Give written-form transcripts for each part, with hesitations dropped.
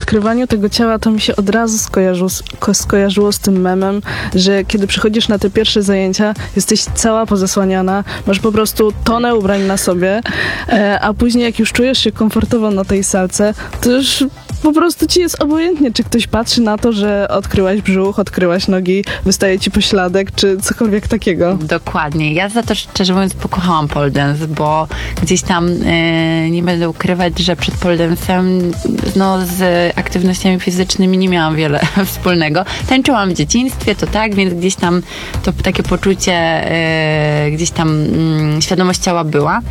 odkrywaniu tego ciała to mi się od razu skojarzyło z tym memem, że kiedy przychodzisz na te pierwsze zajęcia, jesteś cała pozasłaniana, masz po prostu tonę ubrań na sobie, a później jak już czujesz się komfortowo na tej salce, to już po prostu ci jest obojętnie, czy ktoś patrzy na to, że odkryłaś brzuch, odkryłaś nogi, wystaje ci pośladek, czy cokolwiek takiego. Dokładnie. Ja za to, szczerze mówiąc, pokochałam pole dance, bo gdzieś tam nie będę ukrywać, że przed pole dance'em z aktywnościami fizycznymi nie miałam wiele wspólnego. Tańczyłam w dzieciństwie, to tak, więc gdzieś tam to takie poczucie, gdzieś tam świadomość ciała była.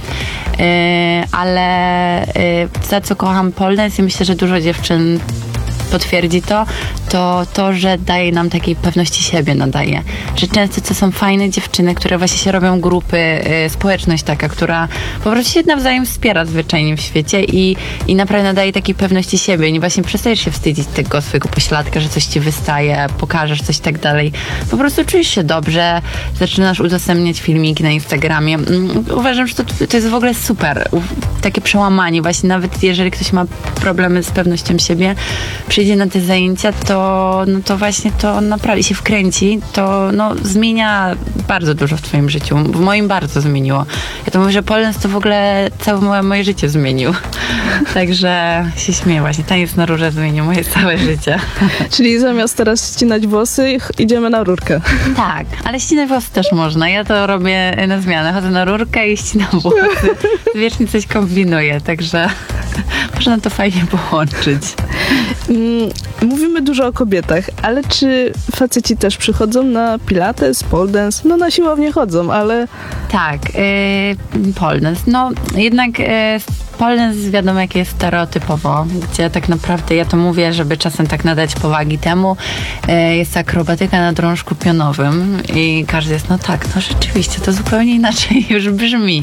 Ale za co kocham pole dance i myślę, że dużo dziewczyn potwierdzi to, że daje nam takiej pewności siebie, nadaje. Że często to są fajne dziewczyny, które właśnie się robią grupy, społeczność taka, która po prostu się nawzajem wspiera zwyczajnie w świecie i naprawdę nadaje takiej pewności siebie. Nie właśnie przestajesz się wstydzić tego swojego pośladka, że coś ci wystaje, pokażesz coś i tak dalej. Po prostu czujesz się dobrze, zaczynasz udostępniać filmiki na Instagramie. Uważam, że to jest w ogóle super. Takie przełamanie. Właśnie nawet jeżeli ktoś ma problemy z pewnością siebie, przyjdzie na te zajęcia, to właśnie to naprawdę się wkręci, to zmienia bardzo dużo w twoim życiu. W moim bardzo zmieniło. Ja to mówię, że pole dance to w ogóle całe moje życie zmienił. Także się śmieję właśnie. Taniec na rurze zmienił moje całe życie. Czyli zamiast teraz ścinać włosy, idziemy na rurkę. Tak, ale ścinać włosy też można. Ja to robię na zmianę. Chodzę na rurkę i ścinam włosy. Wiecznie coś kombinuję, także można to fajnie połączyć. Mówimy dużo o kobietach, ale czy faceci też przychodzą na pilates, pole dance? Na siłownię chodzą, ale... Tak, pole dance. Jednak pole dance wiadomo, jakie jest stereotypowo, gdzie tak naprawdę, ja to mówię, żeby czasem tak nadać powagi temu, jest akrobatyka na drążku pionowym i każdy jest, rzeczywiście, to zupełnie inaczej już brzmi.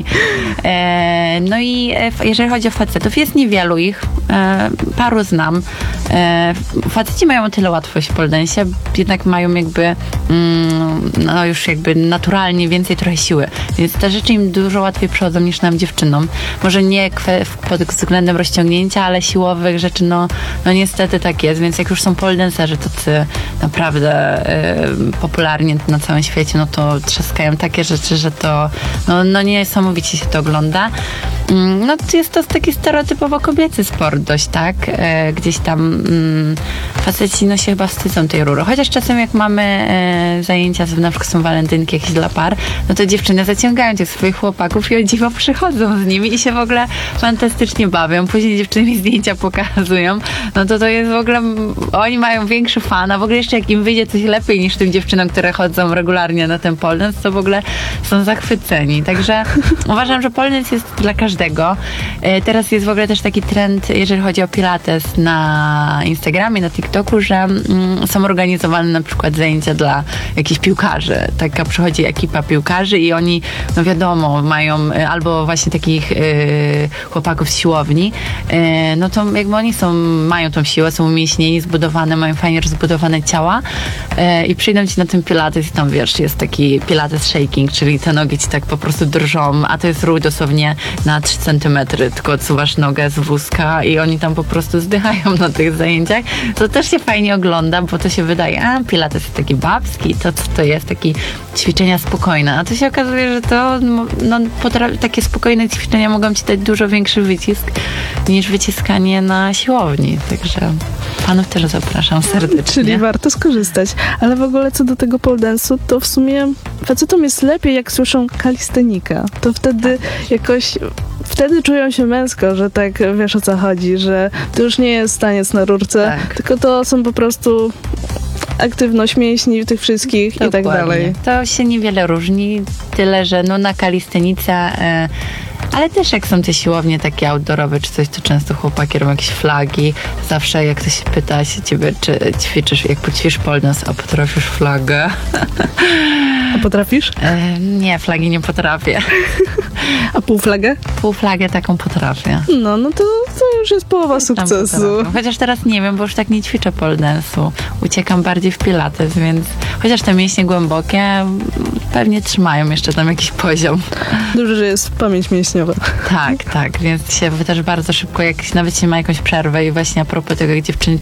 I jeżeli chodzi o facetów, jest niewielu ich, paru znam. Faceci mają o tyle łatwość w pole dance, jednak mają już naturalnie więcej trochę siły, więc te rzeczy im dużo łatwiej przychodzą niż nam dziewczynom. Może nie pod względem rozciągnięcia, ale siłowych rzeczy, niestety tak jest, więc jak już są pole dancerzy tacy naprawdę popularni na całym świecie, to trzaskają takie rzeczy, że to niesamowicie się to ogląda. Jest to taki stereotypowo kobiecy sport dość, tak? Gdzieś tam faceci się chyba wstydzą tej rury. Chociaż czasem jak mamy zajęcia, na przykład są walentynki jakieś dla par, to dziewczyny zaciągają tych swoich chłopaków i o dziwo przychodzą z nimi i się w ogóle fantastycznie bawią. Później dziewczyny mi zdjęcia pokazują. To jest w ogóle, oni mają większy fan, a w ogóle jeszcze jak im wyjdzie coś lepiej niż tym dziewczynom, które chodzą regularnie na ten pole dance, to w ogóle są zachwyceni. Także uważam, że pole dance jest dla każdego. Teraz jest w ogóle też taki trend, jeżeli chodzi o pilates na Instagramie, na TikToku, że są organizowane na przykład zajęcia dla jakichś piłkarzy. Taka przychodzi ekipa piłkarzy i oni, wiadomo, mają albo właśnie takich chłopaków z siłowni, to oni mają tą siłę, są umięśnieni, zbudowane, mają fajnie rozbudowane ciała i przyjdą ci na ten pilates i tam, jest taki pilates shaking, czyli te nogi ci tak po prostu drżą, a to jest ruch dosłownie na 3 centymetry, tylko odsuwasz nogę z wózka i oni tam po prostu zdychają na tych zajęciach. To też się fajnie ogląda, bo to się wydaje, pilates jest taki babski, to jest taki ćwiczenia spokojne, a to się okazuje, że to takie spokojne ćwiczenia mogą ci dać dużo większy wycisk niż wyciskanie na siłowni, także panów też zapraszam serdecznie. Czyli warto skorzystać, ale w ogóle co do tego pole dance'u, to w sumie facetom jest lepiej, jak słyszą kalistenika, to wtedy wtedy czują się męsko, że tak wiesz, o co chodzi, że to już nie jest taniec na rurce, tylko to są po prostu aktywność mięśni tych wszystkich. Dokładnie. I tak dalej. To się niewiele różni, tyle, że na kalistenice, ale też jak są te siłownie takie outdoorowe czy coś, to często chłopaki robią jakieś flagi. Zawsze jak ktoś pyta się ciebie, czy ćwiczysz, jak ćwiczysz pole dance, a potrafisz flagę? A potrafisz? Nie, flagi nie potrafię. A półflagę? Półflagę taką potrafię. To już jest połowa sukcesu. Chociaż teraz nie wiem, bo już tak nie ćwiczę pole dance'u. Uciekam bardziej w pilates, więc chociaż te mięśnie głębokie pewnie trzymają jeszcze tam jakiś poziom. Dobrze, że jest pamięć mięśniowa. Tak, więc się też bardzo szybko, jak nawet się ma jakąś przerwę i właśnie a propos tego, jak dziewczyny